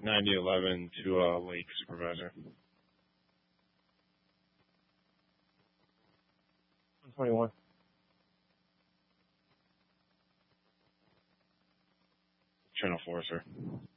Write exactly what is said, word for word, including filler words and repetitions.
ninety eleven to uh, Lake Supervisor. one twenty-one. Channel four, sir.